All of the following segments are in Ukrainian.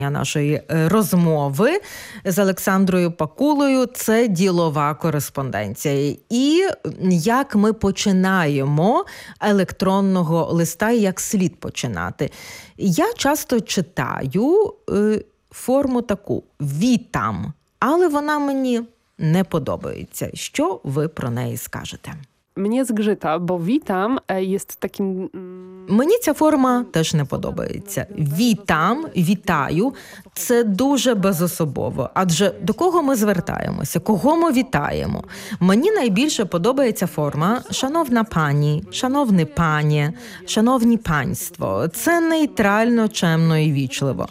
нашої розмови з Олександрою Пакулою – це ділова кореспонденція. І як ми починаємо електронного листа і як слід починати. Я часто читаю форму таку «Вітам», але вона мені не подобається. Що ви про неї скажете? Mnie zgrzyta, bo witam jest takim... Мені ця форма теж не подобається. Вітам, вітаю – це дуже безособово. Адже до кого ми звертаємося? Кого ми вітаємо? Мені найбільше подобається форма «шановна пані», «шановне пані», «шановні панство». Це нейтрально, чемно і вічливо.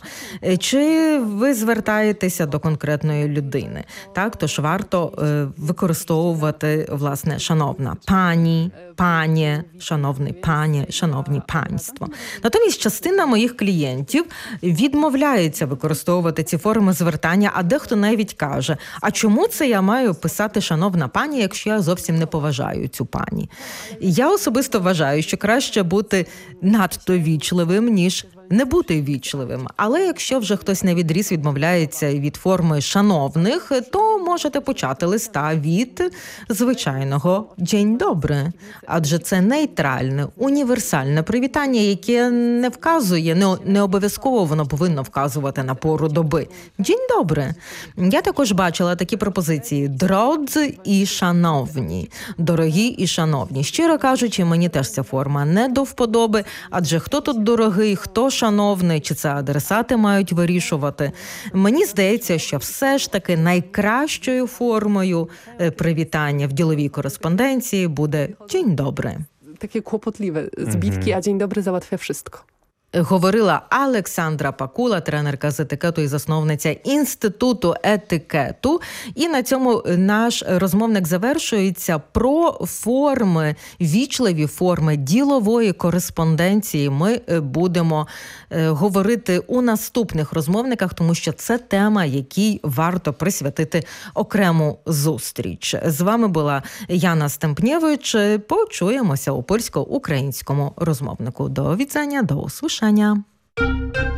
Чи ви звертаєтеся до конкретної людини? Так, тож варто використовувати, власне, «шановна пані», «пані», «шановний пані», «шановні панство». Натомість частина моїх клієнтів відмовляється використовувати ці форми звертання, а дехто навіть каже, а чому це я маю писати «шановна пані», якщо я зовсім не поважаю цю пані? Я особисто вважаю, що краще бути надто вічливим, ніж не бути вічливим. Але якщо вже хтось навідріз відмовляється від форми «шановних», то можете почати листа від звичайного «День добре». Адже це нейтральне, універсальне привітання, яке не вказує, не обов'язково воно повинно вказувати на пору доби. «День добре». Я також бачила такі пропозиції «дродзи» і «шановні», «дорогі» і «шановні». Щиро кажучи, мені теж ця форма не до вподоби, адже хто тут дорогий, хто шановний, чи це адресати мають вирішувати. Мені здається, що все ж таки найкращою формою привітання в діловій кореспонденції буде «Dzień dobry». Takie kłopotliwe zbitki, a dzień dobry załatwia wszystko. Говорила Олександра Пакула, тренерка з етикету і засновниця Інституту етикету. І на цьому наш розмовник завершується. Про форми, вічливі форми ділової кореспонденції ми будемо говорити у наступних розмовниках, тому що це тема, якій варто присвятити окрему зустріч. З вами була Яна Стемпнєвич. Почуємося у польсько-українському розмовнику. До widzenia, до услышання.